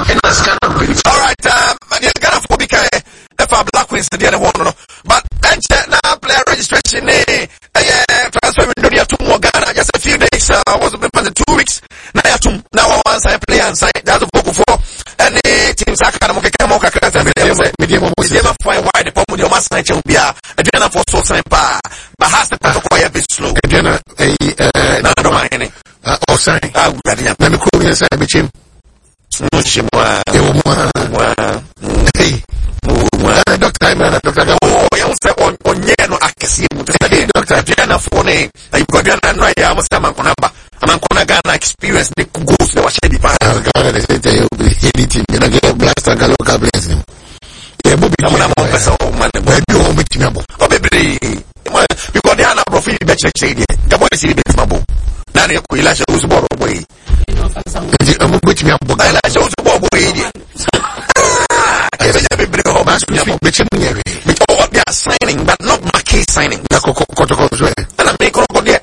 Alright, the Ghana for Bika, if I Black Queens, the other one, but now player registration, transfer window to more Ghana, just a few days, I was been for the 2 weeks, now once I play and sign, that's a book for, and the teams are kind of medium fine wide, the problem with your master will be a dinner for so sign bar, but has the protocol a bit slow, a dinner, another mine, or sign, let me call you and say, between. Doctor, Ghana experience the ghost that was shed by anything. You get blast and local blessing. Yeah, Bobby, I'm a person, man, you won't be timable. Oh, baby, because they are not profit better. The boy is in the bubble. Now, you will let you borrow away. I'm with me. I show the bubble. Signing, but not my case signing. And I make